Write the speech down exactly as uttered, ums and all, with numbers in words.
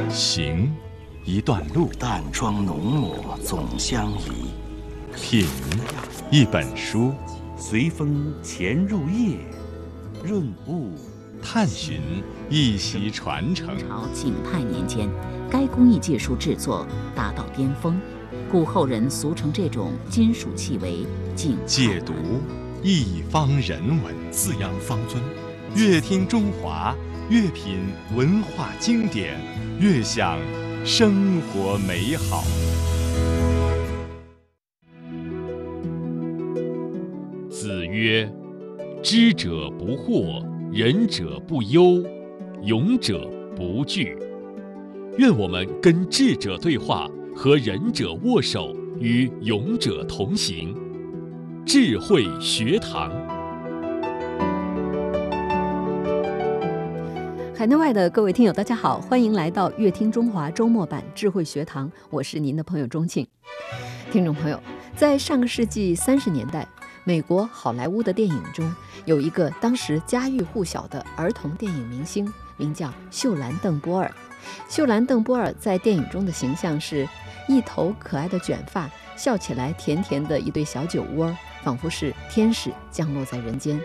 行，一段路； 淡妆浓抹总相宜。 品，一本书； 随风潜入夜，润物探寻一席传承。 朝景泰年间，该工艺技术制作达到巅峰，故后人俗称这种金属器为景泰。 戒读一方人文， 饲养方尊。 越听中华，越品文化经典，越享生活美好。子曰：知者不惑，仁者不忧，勇者不惧。愿我们跟智者对话，和仁者握手，与勇者同行。智慧学堂。 海内外的各位听友大家好，欢迎来到乐听中华周末版智慧学堂，我是您的朋友钟庆。听众朋友，在上个世纪三十年代，美国好莱坞的电影中有一个当时家喻户晓的儿童电影明星，名叫秀兰·邓波尔。秀兰·邓波尔在电影中的形象是一头可爱的卷发，笑起来甜甜的一对小酒窝，仿佛是天使降落在人间。